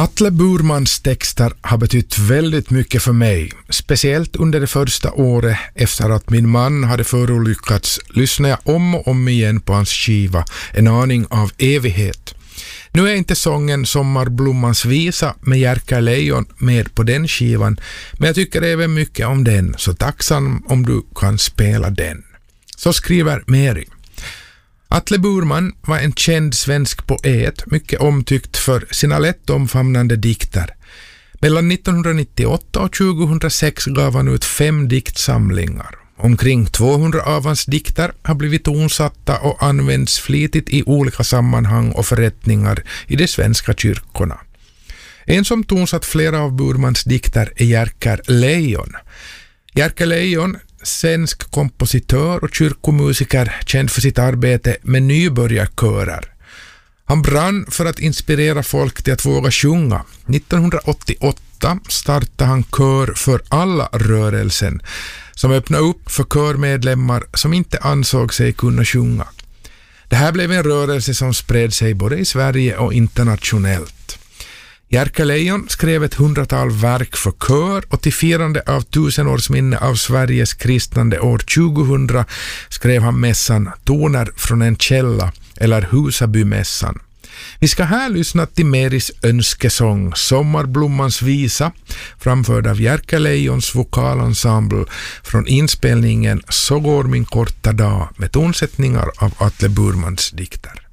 Atle Burmans texter har betytt väldigt mycket för mig, speciellt under det första året efter att min man hade förolyckats lyssnade jag om och om igen på hans skiva En aning av evighet. Nu är inte sången Sommarblommans visa med Jerka Lejon med på den skivan, men jag tycker även mycket om den, så tacksam om du kan spela den. Så skriver Mary. Atle Burman var en känd svensk poet, mycket omtyckt för sina lätt omfamnande dikter. Mellan 1998 och 2006 gav han ut 5 diktsamlingar. Omkring 200 av hans dikter har blivit tonsatta och används flitigt i olika sammanhang och förrättningar i de svenska kyrkorna. En som tonsatt flera av Burmans dikter är Jerka Lejon. Jerka Lejon, svensk kompositör och kyrkomusiker, känd för sitt arbete med nybörjarkörer. Han brann för att inspirera folk till att våga sjunga. 1988 startade han Kör för alla-rörelsen, som öppnade upp för körmedlemmar som inte ansåg sig kunna sjunga. Det här blev en rörelse som spred sig både i Sverige och internationellt. Jerka Lejon skrev ett 100-tal verk för kör och till firande av 1000-årsminne av Sveriges kristnande år 2000 skrev han mässan Toner från en källa eller Husabymässan. Vi ska här lyssna till Marys önskesång Sommarblommans visa framförd av Jerka Lejons vokalensemble från inspelningen Så går min korta dag med tonsättningar av Atle Burmans dikter.